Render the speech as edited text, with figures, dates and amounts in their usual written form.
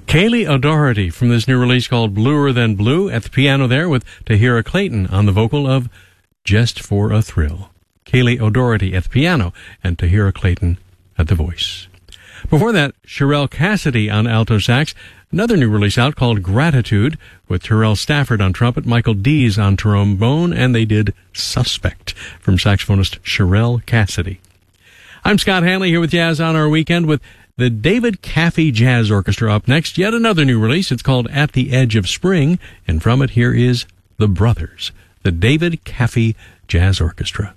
Kaylee O'Doherty from this new release called Bluer Than Blue at the piano there, with Tahira Clayton on the vocal of Just for a Thrill. Kaylee O'Doherty at the piano and Tahira Clayton at the voice. Before that, Sherelle Cassidy on alto sax, another new release out called Gratitude, with Terrell Stafford on trumpet, Michael Dees on trombone, and they did Suspect from saxophonist Sherelle Cassidy. I'm Scott Hanley here with Jazz on Our Weekend with the David Caffey Jazz Orchestra up next. Yet another new release. It's called At the Edge of Spring, and from it here is The Brothers, the David Caffey Jazz Orchestra.